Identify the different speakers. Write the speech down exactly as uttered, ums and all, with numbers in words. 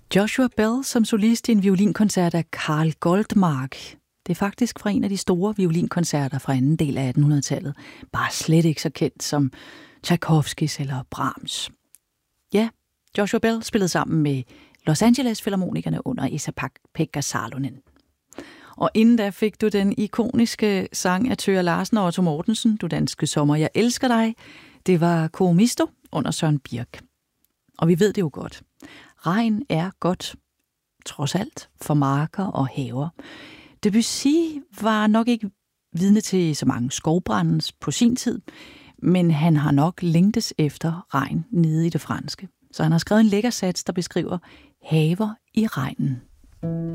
Speaker 1: Joshua Bell som solist i en violinkoncert af Carl Goldmark. Det er faktisk fra en af de store violinkoncerter fra anden del af attenhundredetallet. Bare slet ikke så kendt som Tchaikovskys eller Brahms. Ja, Joshua Bell spillede sammen med Los Angeles Filharmonikerne under Esa-Pekka Salonen. Og inden da fik du den ikoniske sang af Thøger Larsen og Otto Mortensen, Du danske sommer, jeg elsker dig. Det var Koomisto under Søren Birk. Og vi ved det jo godt. Regn er godt, trods alt, for marker og haver. Debussy var nok ikke vidne til så mange skovbrændes på sin tid, men han har nok længtes efter regn nede i det franske. Så han har skrevet en lækker sats, der beskriver haver i regnen.